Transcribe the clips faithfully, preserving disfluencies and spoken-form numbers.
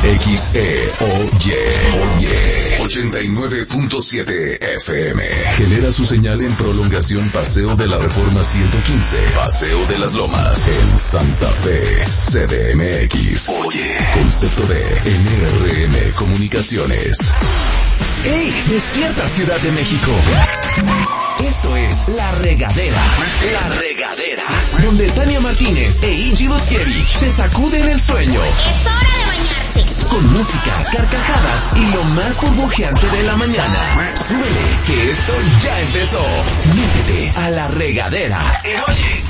X E Oye, Oye, ochenta y nueve punto siete F M. Genera su señal en prolongación Paseo de la Reforma ciento quince, Paseo de las Lomas, en Santa Fe, C D M X. Oye, concepto de N R M Comunicaciones. ¡Ey! ¡Despierta, Ciudad de México! Esto es La Regadera. La Regadera. Donde Tania Martínez e Ingi Dutkiewicz te sacuden el sueño. Es hora de bañarse. Con música, carcajadas y lo más burbujeante de la mañana. Súbele, que esto ya empezó. Métete a La Regadera. Oye.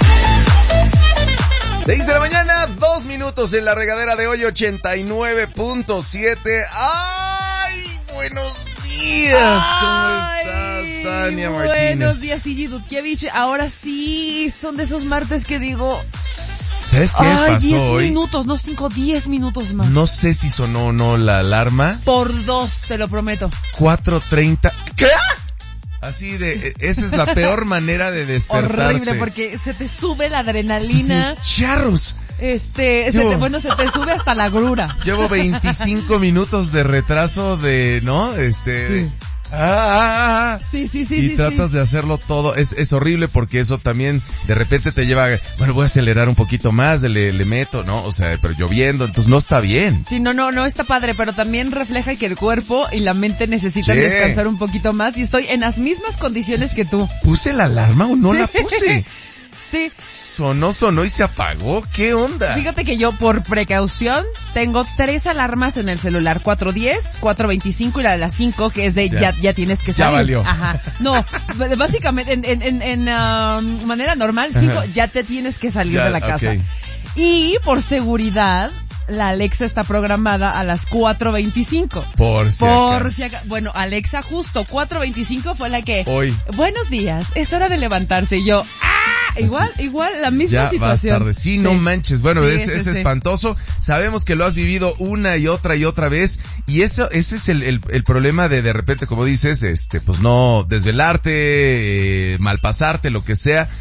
seis de la mañana, dos minutos en La Regadera de hoy, ochenta y nueve punto siete. ¡Ay! Buenos días. ¿Cómo estás, Tania Martínez? Buenos días, Ingi Dutkiewicz. Ahora sí, son de esos martes que digo... ¿Sabes qué Ay, pasó diez hoy? minutos, no cinco, diez minutos más. No sé si sonó o no la alarma. Por dos, te lo prometo. cuatro treinta. ¿Qué? Así de, esa es la peor manera de despertarte. Horrible, porque se te sube la adrenalina. Sí, charros. Este, se te, bueno, se te sube hasta la grura. Llevo veinticinco minutos de retraso de, ¿no? Este, Sí. de, ah, ah, ah. Sí, sí, sí, y sí, tratas sí. de hacerlo todo. Es, es horrible porque eso también de repente te lleva, bueno, voy a acelerar un poquito más, le, le meto, ¿no? O sea, pero lloviendo, entonces no está bien. Sí, no, no, no está padre, pero también refleja que el cuerpo y la mente necesitan Sí. descansar un poquito más y estoy en las mismas condiciones que tú. ¿Puse la alarma o no Sí. la puse? Sí. Sonó, sonó y se apagó. ¿Qué onda? Fíjate que yo, por precaución, tengo tres alarmas en el celular. cuatro diez, cuatro veinticinco y la de las cinco, que es de ya, Ya. ya tienes que Ya salir. valió. Ajá. No, b- básicamente, en, en, en, en um, manera normal, cinco, Ajá. ya te tienes que salir Ya, de la casa. ok. Y, por seguridad, la Alexa está programada a las cuatro veinticinco. Por si Por acaso. si acaso. Bueno, Alexa justo cuatro veinticinco fue la que... Hoy. Buenos días, es hora de levantarse. Y yo, ¡ah! Igual, igual, la misma Ya situación. vas tarde. Sí, no manches. Bueno, Sí, es, sí, es sí. espantoso. Sabemos que lo has vivido una y otra y otra vez. Y eso, ese es el, el, el problema de de repente, como dices, este, pues no desvelarte, eh, malpasarte, lo que sea.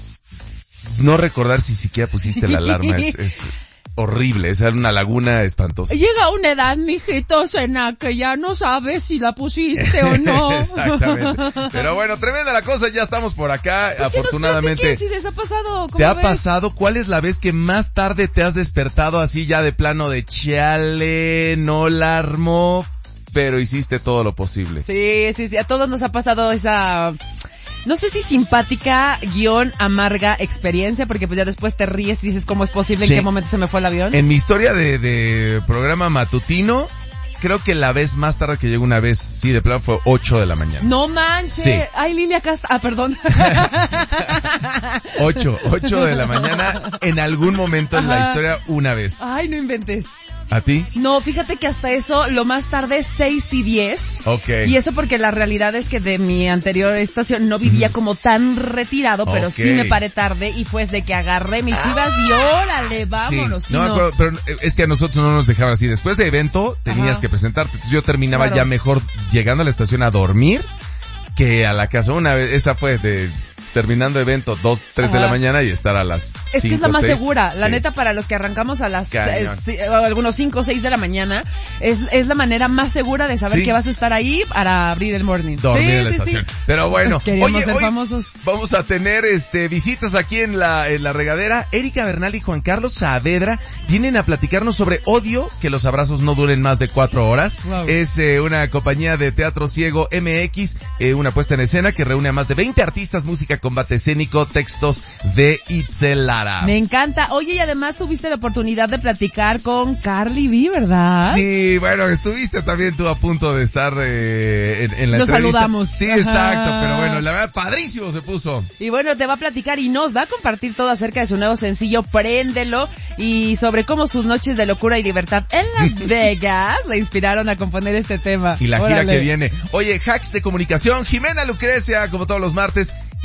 No recordar si siquiera pusiste la alarma. Es, es horrible. Es una laguna espantosa. Llega una edad, mijitos, en la que ya no sabes si la pusiste o no. Exactamente. Pero bueno, tremenda la cosa. Ya estamos por acá. Pues que Afortunadamente. nos platiquen si les ha pasado. ¿Cómo ¿Te ha ves? pasado? ¿Cuál es la vez que más tarde te has despertado así ya de plano de chale, no la armó, pero hiciste todo lo posible? Sí, sí, sí. A todos nos ha pasado esa... No sé si simpática, guión, amarga experiencia, porque pues ya después te ríes y dices cómo es posible, Sí. en qué momento se me fue el avión. En mi historia de, de programa matutino, creo que la vez más tarde que llegó una vez, sí, de plano fue ocho de la mañana. No manches. Sí. Ay, Lilia Casta. Ah, perdón. Ocho, ocho de la mañana en algún momento en la Ajá. historia una vez. Ay, no inventes. ¿A ti? No, fíjate que hasta eso, lo más tarde, seis y diez. Ok. Y eso porque la realidad es que de mi anterior estación no vivía como tan retirado, pero Ok. sí me paré tarde y fue de que agarré mis chivas y órale, vámonos. Sí, Sí, no me no. acuerdo, pero es que a nosotros no nos dejaban así. Después de evento tenías Ajá. que presentarte. Entonces yo terminaba Claro. ya mejor llegando a la estación a dormir que a la casa. Una vez, esa fue de terminando evento, dos, tres de Ajá. la mañana y estar a las Es que es la cinco, más seis. segura, la Sí. neta, para los que arrancamos a las Cañón. eh, sí, o algunos cinco o seis de la mañana, es, es la manera más segura de saber Sí. que vas a estar ahí para abrir el morning. Dormir Sí, en la sí, sí. estación. Pero bueno, Queríamos oye, ser hoy famosos. vamos a tener este visitas aquí en la en la regadera. Erika Bernal y Juan Carlos Saavedra vienen a platicarnos sobre Odio, que los abrazos no duren más de cuatro horas. Wow. Es eh, una compañía de teatro ciego M X, eh, una puesta en escena que reúne a más de veinte artistas, música, combate escénico, textos de Itzel Lara. Me encanta. Oye, y además tuviste la oportunidad de platicar con Carly B, ¿verdad? Sí, bueno, estuviste también tú a punto de estar eh, en, en la Lo entrevista. saludamos. Sí, Ajá. exacto, pero bueno, la verdad, padrísimo se puso. Y bueno, te va a platicar y nos va a compartir todo acerca de su nuevo sencillo Préndelo y sobre cómo sus noches de locura y libertad en Las Vegas le inspiraron a componer este tema. Y la Órale. gira que viene. Oye, hacks de comunicación, Jimena Lucrecia, como todos los martes,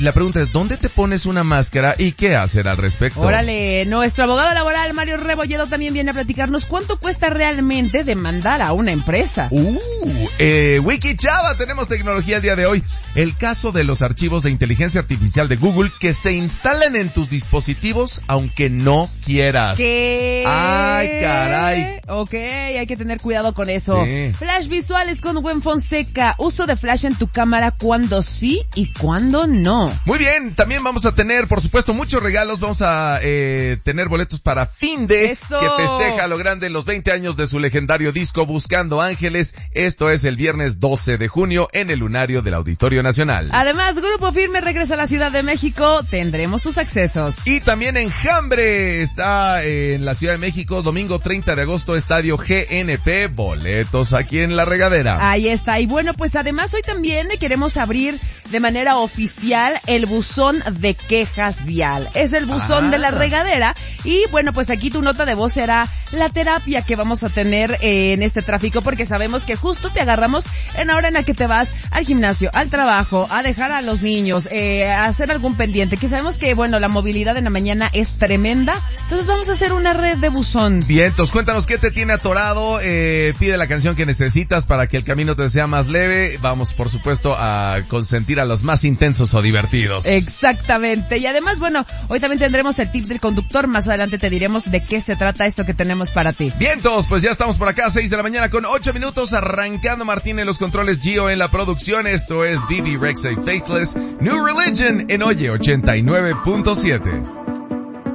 la pregunta es, ¿dónde te pones una máscara y qué hacer al respecto? Órale, nuestro abogado laboral Mario Rebolledo también viene a platicarnos cuánto cuesta realmente demandar a una empresa. Uh, eh, Wiki Chava, tenemos tecnología el día de hoy. El caso de los archivos de inteligencia artificial de Google que se instalan en tus dispositivos aunque no quieras. ¿Qué? Ay, caray. Ok, hay que tener cuidado con eso. Sí. Flash visuales con Gwen Fonseca. Uso de flash en tu cámara, cuando sí y cuando no. Muy bien, también vamos a tener, por supuesto, muchos regalos. Vamos a eh, tener boletos para Finde, Eso. que festeja a lo grande los veinte años de su legendario disco Buscando Ángeles. Esto es el viernes doce de junio en el Lunario del Auditorio Nacional. Además, Grupo Firme regresa a la Ciudad de México. Tendremos tus accesos. Y también Enjambre está en la Ciudad de México, domingo treinta de agosto, Estadio G N P, boletos aquí en La Regadera. Ahí está. Y bueno, pues además hoy también queremos abrir de manera oficial el buzón de quejas vial. Es el buzón Ah. de La Regadera. Y bueno, pues aquí tu nota de voz será la terapia que vamos a tener eh, en este tráfico, porque sabemos que justo te agarramos en la hora en la que te vas al gimnasio, al trabajo, a dejar a los niños, eh, a hacer algún pendiente, que sabemos que, bueno, la movilidad en la mañana es tremenda. Entonces vamos a hacer una red de buzón. Vientos, cuéntanos qué te tiene atorado, eh, pide la canción que necesitas para que el camino te sea más leve. Vamos, por supuesto, a consentir a los más intensos o divertidos. Exactamente. Y además, bueno, hoy también tendremos el tip del conductor. Más adelante te diremos de qué se trata esto que tenemos para ti. Vientos, pues ya estamos por acá, seis de la mañana con ocho minutos, arrancando Martín en los controles, Gio en la producción. Esto es Vivi Rexa y Faithless, New Religion en Oye ochenta y nueve punto siete.